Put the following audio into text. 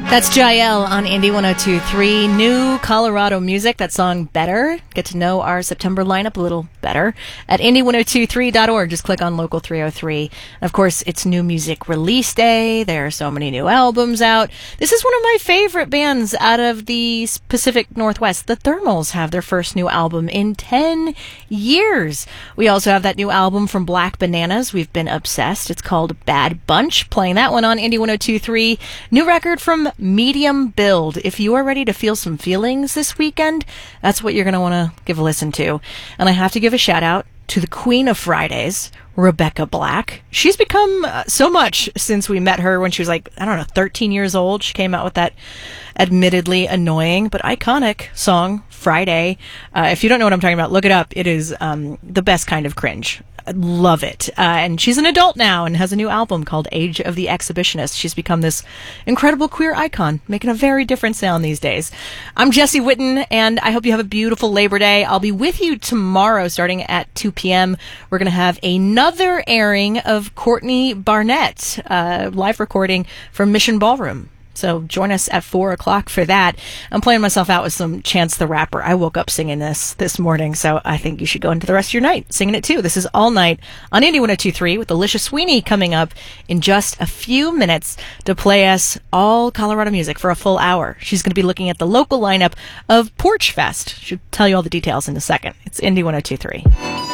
That's Jael on Indie 102.3. New Colorado music. That song Better. Get to know our September lineup a little better at indie1023.org. Just click on Local 303. And of course, it's New Music Release Day. There are so many new albums out. This is one of my favorite bands out of the Pacific Northwest. The Thermals have their first new album in 10 years. We also have that new album from Black Bananas. We've been obsessed. It's called Bad Bunch. Playing that one on Indie 102.3. New record from Medium Build. If you are ready to feel some feelings this weekend, that's what you're going to want to give a listen to. And I have to give a shout out to the Queen of Fridays, Rebecca Black. She's become so much since we met her when she was 13 years old. She came out with that admittedly annoying but iconic song, Friday. If you don't know what I'm talking about, look it up. It is the best kind of cringe. I love it. And she's an adult now and has a new album called Age of the Exhibitionist. She's become this incredible queer icon, making a very different sound these days. I'm Jesse Whitten, and I hope you have a beautiful Labor Day. I'll be with you tomorrow starting at 2 p.m. We're going to have another airing of Courtney Barnett, live recording from Mission Ballroom. So join us at 4 o'clock for that. I'm playing myself out with some Chance the Rapper. I woke up singing this morning, so I think you should go into the rest of your night singing it too. This is All Night on Indie 102.3 with Alicia Sweeney coming up in just a few minutes to play us all Colorado music for a full hour. She's going to be looking at the local lineup of Porch Fest. She'll tell you all the details in a second. It's Indie 102.3.